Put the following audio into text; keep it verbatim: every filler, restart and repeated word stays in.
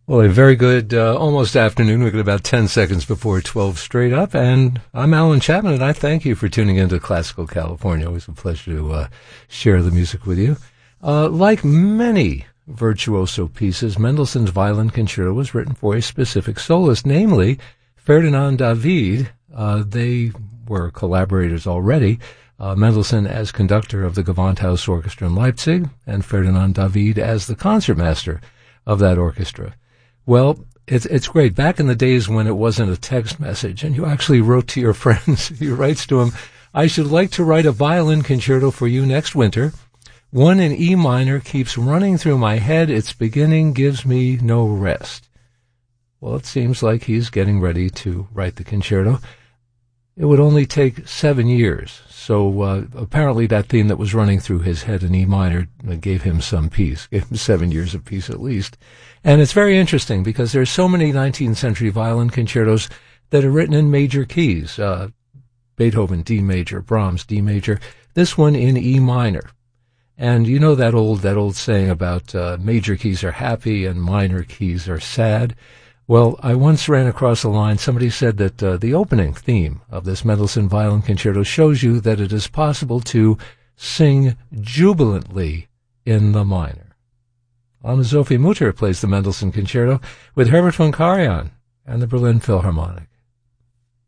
Well, a very good, uh, almost afternoon. We've got about ten seconds before twelve straight up, and I'm Alan Chapman, and I thank you for tuning into Classical California. Always a pleasure to uh, share the music with you. Uh, like many virtuoso pieces, Mendelssohn's Violin Concerto was written for a specific soloist, namely Ferdinand David. Uh, they were collaborators already. Uh, Mendelssohn as conductor of the Gewandhaus Orchestra in Leipzig, and Ferdinand David as the concertmaster of that orchestra. Well, it's it's great. Back in the days when it wasn't a text message and you actually wrote to your friends, he writes to them, I should like to write a violin concerto for you next winter. One in E minor keeps running through my head. Its beginning gives me no rest. Well, it seems like he's getting ready to write the concerto. It would only take seven years. So uh, apparently that theme that was running through his head in E minor gave him some peace, gave him seven years of peace at least. And it's very interesting because there's so many nineteenth century violin concertos that are written in major keys. Uh, Beethoven, D major, Brahms, D major. This one in E minor. And you know that old that old saying about uh, major keys are happy and minor keys are sad. Well, I once ran across a line. Somebody said that uh, the opening theme of this Mendelssohn Violin Concerto shows you that it is possible to sing jubilantly in the minor. Anna-Sophie Mutter plays the Mendelssohn Concerto with Herbert von Karajan and the Berlin Philharmonic.